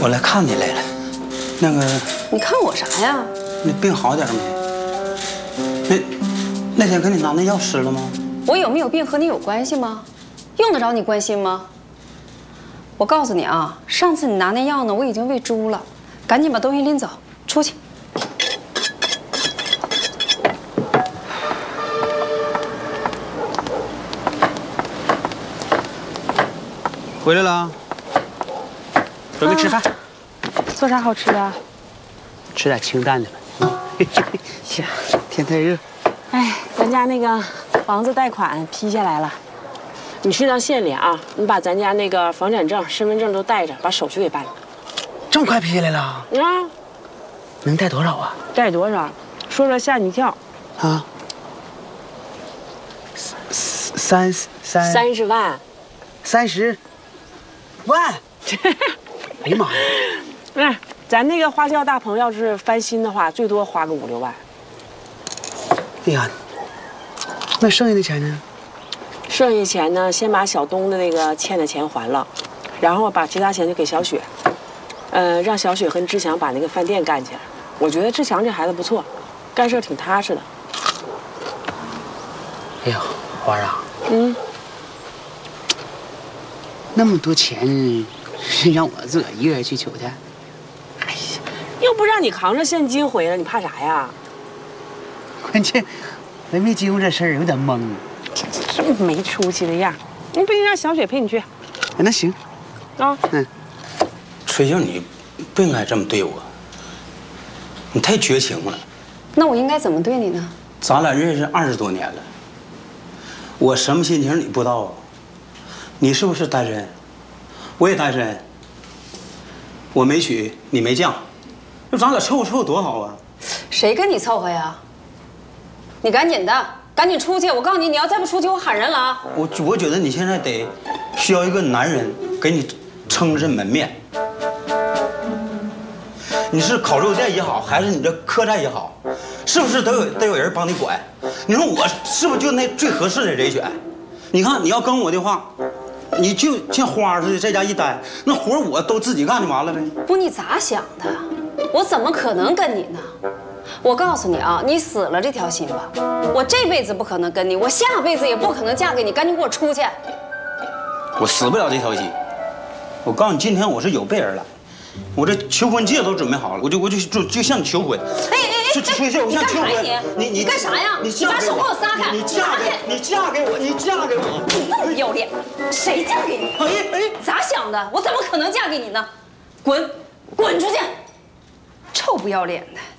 我来看你来了。那个， 你看我啥呀？ 你病好点没？那天给你拿那药吃了吗？ 我有没有病和你有关系吗？用得着你关心吗？我告诉你啊，上次你拿那药呢，我已经喂猪了，赶紧把东西拎走，出去。 回来了，准备吃饭。 做啥好吃的？ 吃点清淡的吧。 行， 天太热。 哎，咱家那个房子贷款批下来了，你去趟县里啊，你把咱家那个房产证、身份证都带着，把手续给办了。 这么快批下来了？ 啊， 能贷多少啊？ 贷多少？说说吓你一跳。 啊 ，30万。 30万。哎呀妈呀！ 哎，咱那个花轿大棚要是翻新的话，最多花个5、6万。 哎呀，那剩下的钱呢？ 剩下钱呢，先把小东的那个欠的钱还了，然后把其他钱就给小雪，让小雪和志强把那个饭店干起来。我觉得志强这孩子不错，干事挺踏实的。 哎呀，花啊，那么多钱是让我自个儿一个人去取的？ 哎呀，又不让你扛着现金回来，你怕啥呀？ 关键我没经过这事儿，有点懵。 这么没出息的样，你不行让小雪陪你去。 那行， 啊， 崔静，你不应该这么对我，你太绝情了。 那我应该怎么对你呢？ 咱俩认识20多年了，我什么心情你不知道啊？你是不是单身？我也单身。我没娶，你没嫁，那咱俩凑合凑合多好啊！ 谁跟你凑合呀？你赶紧的，赶紧出去！我告诉你，你要再不出去，我喊人了啊！ 我觉得你现在得需要一个男人给你撑着门面。你是烤肉店也好，还是你这客栈也好，是不是得有人帮你管？你说我是不是就那最合适的人选？你看你要跟我的话，你就像花似的在家一待，那活我都自己干就完了呗。 不，你咋想的？我怎么可能跟你呢？我告诉你啊，你死了这条心吧，我这辈子不可能跟你，我下辈子也不可能嫁给你，赶紧给我出去！ 我死不了这条心。我告诉你，今天我是有备而来，我这求婚戒都准备好了，我就向你求婚。 哎， 崔秀，我向求婚。 你干啥呀？你把手给我撒开！ 你嫁给我！ 那么要脸，谁嫁给你？哎，咋想的？我怎么可能嫁给你呢？滚出去！臭不要脸的！